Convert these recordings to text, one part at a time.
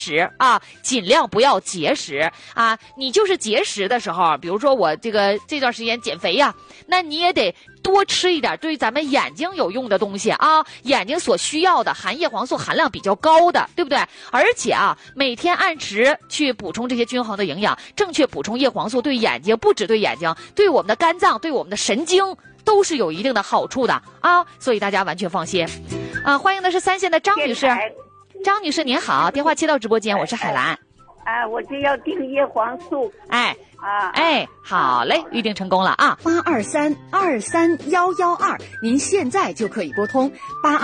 食啊，尽量不要节食啊。你就是节食的时候，比如说我这段时间减肥呀，那你也得多吃一点对咱们眼睛有用的东西啊，眼睛所需要的含叶黄素含量比较高的，对不对？而且啊，每天按时去补充这些均衡的营养，正确补充叶黄素对眼睛，不只对眼睛，对我们的肝脏，对我们的神经都是有一定的好处的啊，所以大家完全放心。欢迎的是3线的张女士。张女士您好，电话接到直播间，我是海兰。 我就要订叶黄素。 好嘞，预定成功了啊 ！823-23112，您现在就可以拨通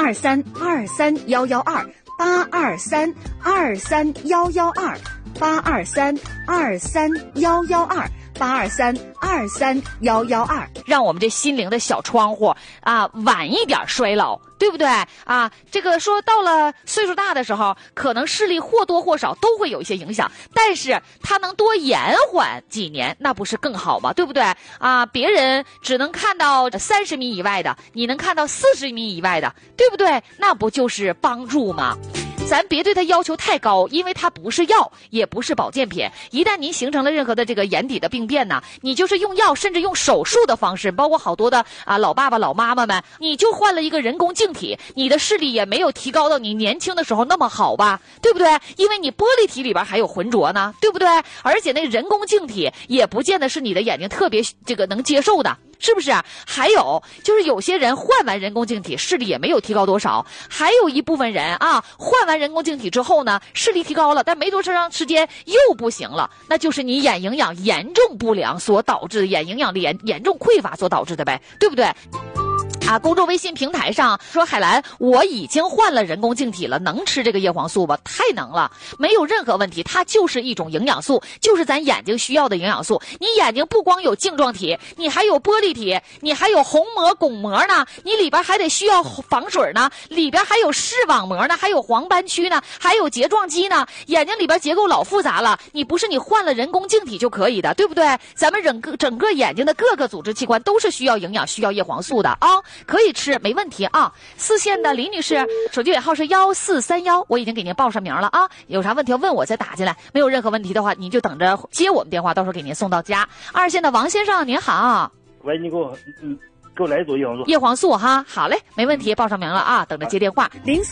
823-23112，823-23112，823-23112，823-23112， 让我们这心灵的小窗户啊晚一点衰老，对不对啊？这个说到了岁数大的时候，可能视力或多或少都会有一些影响，但是它能多延缓几年，那不是更好吗？对不对啊？别人只能看到30米以外的，你能看到40米以外的，对不对？那不就是帮助吗？咱别对它要求太高，因为它不是药，也不是保健品。一旦您形成了任何的这个眼底的病变呢，你就是用药，甚至用手术的方式，包括好多的老爸爸、老妈妈们，你就换了一个人工镜体，你的视力也没有提高到你年轻的时候那么好吧，对不对？因为你玻璃体里边还有浑浊呢，对不对？而且那人工镜体也不见得是你的眼睛特别能接受的。是不是？还有就是有些人换完人工镜体视力也没有提高多少，还有一部分人啊，换完人工镜体之后呢，视力提高了，但没多长时间又不行了，那就是你眼营养严重不良所导致的，眼营养严重匮乏所导致的呗，对不对？公众微信平台上说，海兰，我已经换了人工镜体了，能吃这个叶黄素吧？太能了，没有任何问题，它就是一种营养素，就是咱眼睛需要的营养素。你眼睛不光有镜状体，你还有玻璃体，你还有虹膜、巩膜呢，你里边还得需要防水呢，里边还有视网膜呢，还有黄斑区呢，还有睫状肌呢，眼睛里边结构老复杂了，你不是你换了人工镜体就可以的，对不对？咱们整个眼睛的各个组织器官都是需要营养、需要叶黄素的啊。可以吃，没问题啊。4线的李女士，手机尾号是1431，我已经给您报上名了啊。有啥问题要问我再打进来，没有任何问题的话，你就等着接我们电话，到时候给您送到家。2线的王先生您好， 喂，你给我来一组叶黄素。 叶黄素哈，好嘞，没问题，报上名了啊，等着接电话。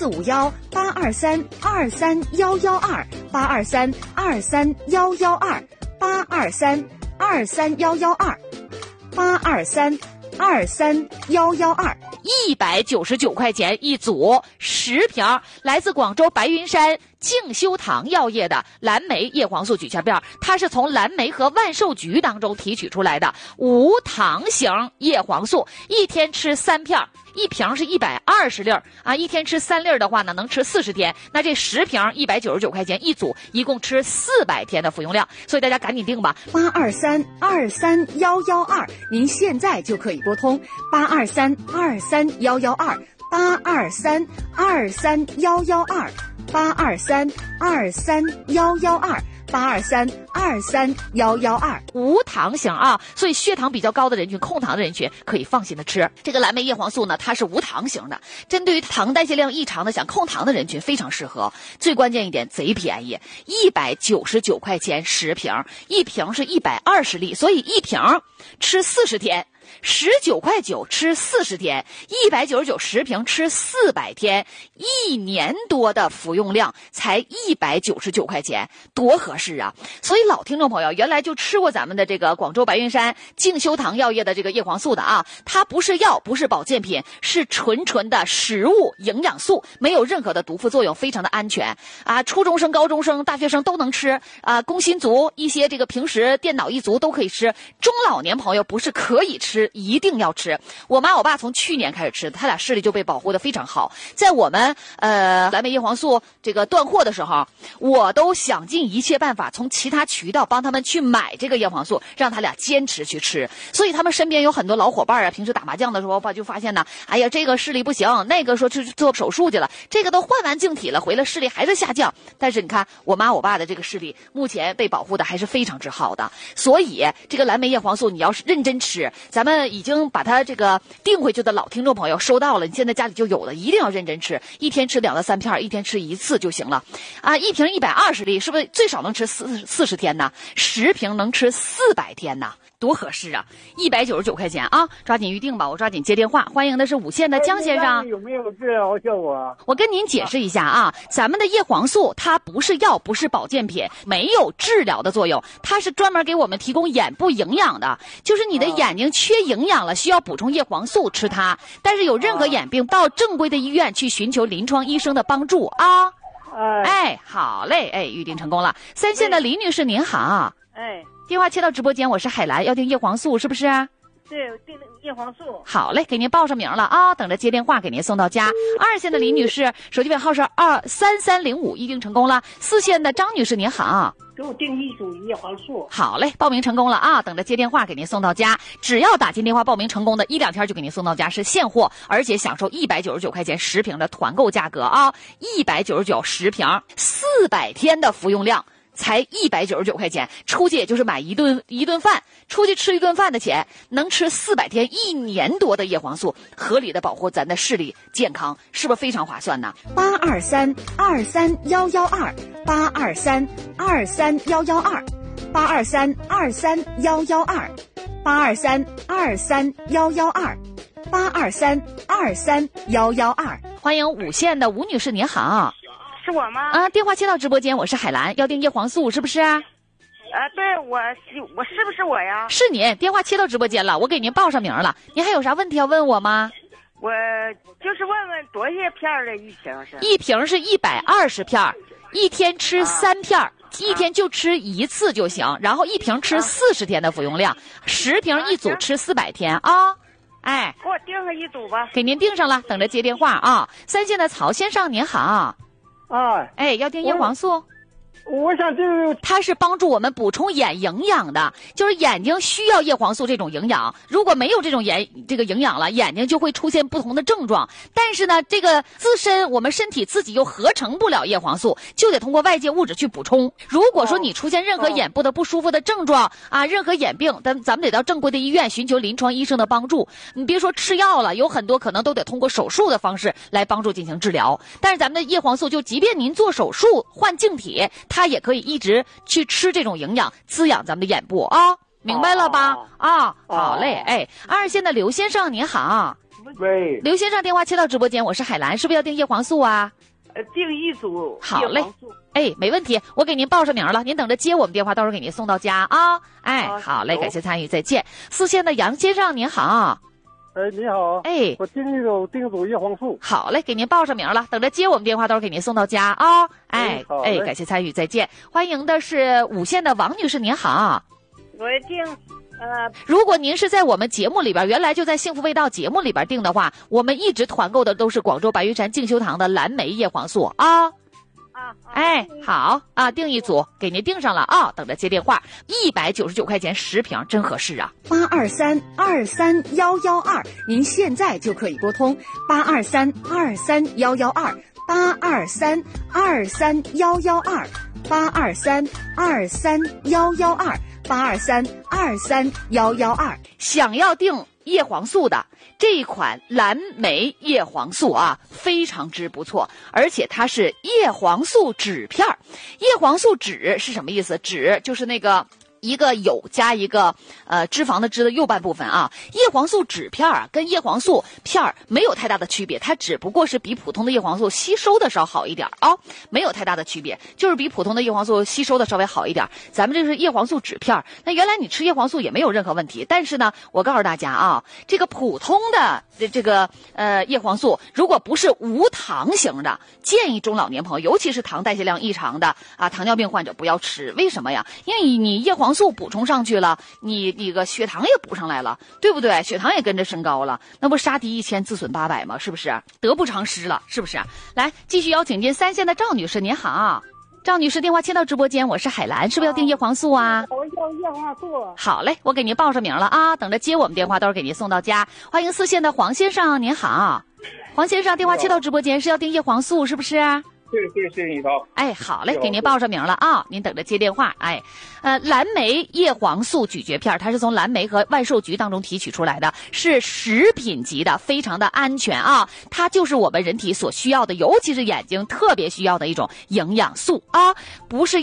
04518232112，823231112，823231112，199块钱一组10瓶，来自广州白云山静修堂药业的蓝莓叶黄素举全片，它是从蓝莓和万寿菊当中提取出来的无糖型叶黄素，一天吃3片，一瓶是120粒啊，一天吃3粒的话呢，能吃40天。那这10瓶199块钱一组，一共吃400天的服用量，所以大家赶紧订吧。823-23112，您现在就可以拨通823-23112，823-23112，823-23112，823-23112，无糖型啊，所以血糖比较高的人群、控糖的人群可以放心的吃这个蓝莓叶黄素呢，它是无糖型的，针对于糖代谢量异常的想控糖的人群非常适合。最关键一点，贼便宜，199块钱10瓶，一瓶是120粒，所以一瓶吃40天。19.9块吃40天，199 10瓶吃400天，1年多的服用量才199块钱，多合适啊！所以老听众朋友原来就吃过咱们的这个广州白云山静修堂药业的这个叶黄素的啊，它不是药，不是保健品，是纯的食物营养素，没有任何的毒副作用，非常的安全啊！初中生、高中生、大学生都能吃啊，工薪族一些这个平时电脑一族都可以吃，中老年朋友不是可以吃，一定要吃。我妈我爸从去年开始吃，他俩视力就被保护的非常好。在我们蓝莓叶黄素这个断货的时候，我都想尽一切办法从其他渠道帮他们去买这个叶黄素，让他俩坚持去吃。所以他们身边有很多老伙伴啊，平时打麻将的时候吧，就发现呢，哎呀，这个视力不行，那个说去做手术去了，这个都换完镜体了，回来视力还是下降。但是你看我妈我爸的这个视力目前被保护的还是非常之好的。所以这个蓝莓叶黄素你要是认真吃，咱们咱们已经把它这个订回去的老听众朋友收到了，你现在家里就有了，一定要认真吃，一天吃2到3片，一天吃1次就行了啊。一瓶120粒，是不是最少能吃40天呢？10瓶能吃400天呢，多合适啊！199块钱啊，抓紧预定吧，我抓紧接电话。欢迎的是5线的江先生。 有没有治疗效果啊？ 我跟您解释一下啊，咱们的叶黄素它不是药，不是保健品，没有治疗的作用，它是专门给我们提供眼部营养的。就是你的眼睛缺营养了，需要补充叶黄素吃它。但是有任何眼病，到正规的医院去寻求临床医生的帮助啊。哎，好嘞，哎，预定成功了。3线的李女士您好。 哎， 电话切到直播间，我是海兰，要订叶黄素是不是？ 对，订叶黄素。 好嘞，给您报上名了啊，等着接电话给您送到家。2线的李女士，手机尾号是23305，预定成功了。4线的张女士您好， 给我订1组叶黄素。 好嘞，报名成功了啊，等着接电话给您送到家。只要打进电话报名成功的，1-2天就给您送到家，是现货，而且享受199块钱10瓶的团购价格啊，199 10瓶，400天的服用量。才199块钱，出去也就是买一顿饭，出去吃一顿饭的钱，能吃400天1年多的叶黄素，合理的保护咱的视力健康，是不是非常划算呢？823231128231128232311282323112823231112，欢迎5线的吴女士您好。 是我吗？ 啊，电话接到直播间，我是海兰，要订叶黄素是不是啊？ 对，我是不是我呀？ 是您，电话切到直播间了，我给您报上名了。您还有啥问题要问我吗？ 我就是问问多些片的一瓶是？ 一瓶是120片，一天吃3片，一天就吃1次就行，然后一瓶吃40天的服用量，10瓶一组吃400天啊。哎， 给我订上1组吧。 给您订上了，等着接电话啊。3线的曹先生您好。哎，要订叶黄素。 我想它是帮助我们补充眼营养的，就是眼睛需要叶黄素这种营养，如果没有这种这个营养了，眼睛就会出现不同的症状。但是呢，这个自身我们身体自己又合成不了叶黄素，就得通过外界物质去补充。如果说你出现任何眼部的不舒服的症状啊，任何眼病，咱们得到正规的医院寻求临床医生的帮助。你别说吃药了，有很多可能都得通过手术的方式来帮助进行治疗。但是咱们的叶黄素，就即便您做手术换镜体，它也可以一直去吃这种营养，滋养咱们的眼部啊，明白了吧？好嘞，哎，2线的刘先生您好。 喂， 刘先生，电话切到直播间，我是海兰，是不是要订叶黄素啊？ 订1组。 好嘞，哎，没问题，我给您报上名了，您等着接我们电话，到时候给您送到家啊。哎，好嘞，感谢参与，再见。4线的杨先生您好。 你好， 哎， 我订组叶黄素。 好嘞，给您报上名了，等着接我们电话，到时候给您送到家啊。哎，感谢参与，再见。欢迎的是5线的王女士，您好。 我订如果您是在我们节目里边，原来就在幸福味道节目里边订的话，我们一直团购的都是广州白云山静修堂的蓝莓叶黄素啊。哎，好啊，订1组，给您订上了啊，等着接电话，199块钱10瓶，真合适啊。 823231112，您现在就可以拨通823231112，823231112，823231112，823231112。 想要订叶黄素的这一款蓝莓叶黄素啊，非常之不错，而且它是叶黄素酯片。叶黄素酯是什么意思？酯就是那个一个酉加一个脂肪的脂的右半部分啊。叶黄素酯片啊，跟叶黄素片没有太大的区别，它只不过是比普通的叶黄素吸收的稍好一点啊，没有太大的区别，就是比普通的叶黄素吸收的稍微好一点。咱们这是叶黄素酯片，那原来你吃叶黄素也没有任何问题，但是呢，我告诉大家啊，这个普通的这个叶黄素，如果不是无糖型的，建议中老年朋友，尤其是糖代谢量异常的啊，糖尿病患者不要吃。为什么呀？因为你叶黄素补充上去了，你那个血糖也补上来了，对不对？血糖也跟着升高了，那不杀敌1000自损800吗？是不是？得不偿失了，是不是？来，继续邀请进3线的赵女士，您好。赵女士，电话切到直播间，我是海兰，是不是要订叶黄素啊？ 我要叶黄素。 好嘞，我给您报上名了啊，等着接我们电话，到时候给您送到家。欢迎4线的黄先生，您好。黄先生，电话切到直播间是要订叶黄素是不是？ 谢你好。 哎，好嘞，给您报上名了啊，您等着接电话。哎，蓝莓叶黄素咀嚼片，它是从蓝莓和万寿菊当中提取出来的，是食品级的，非常的安全啊。它就是我们人体所需要的，尤其是眼睛特别需要的一种营养素啊，不是